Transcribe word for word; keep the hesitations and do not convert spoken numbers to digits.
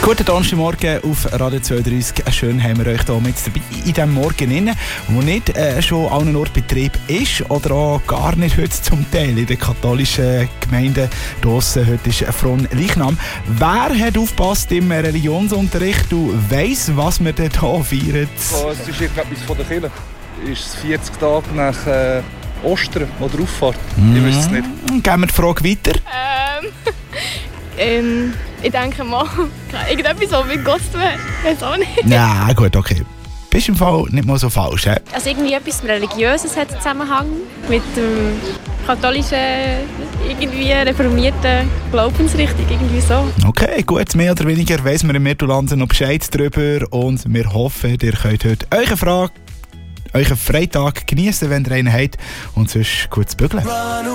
Guten Donnerstagmorgen auf Radio zweiunddreißig. Schön haben wir euch hier mit dabei in diesem Morgen rein, wo nicht äh, schon an einem Ort Betrieb ist oder auch gar nicht heute zum Teil in den katholischen Gemeinden draussen. Heute ist Fron Leichnam. Wer hat aufgepasst im Religionsunterricht? Du weiss, was wir dort hier feiern? Oh, es ist etwas von der Kirche. Ist es vierzig Tage nach äh, Ostern oder Auffahrt? Mm. Ich weiß es nicht. Gehen wir die Frage weiter? Ähm, ähm, ich denke mal, irgendetwas, was mit Gott zu tun hat. Ich weiß auch nicht. Ja, gut, okay. Bist im Fall nicht mal so falsch, he? Also irgendwie etwas Religiöses hat einen Zusammenhang mit dem katholischen, irgendwie reformierten Glaubensrichtung, irgendwie so. Okay, gut, mehr oder weniger weiss man im Mittelland noch Bescheid darüber und wir hoffen, ihr könnt heute eure Frage, euren Freitag genießen, wenn ihr einen habt und sonst gutes Bügeln.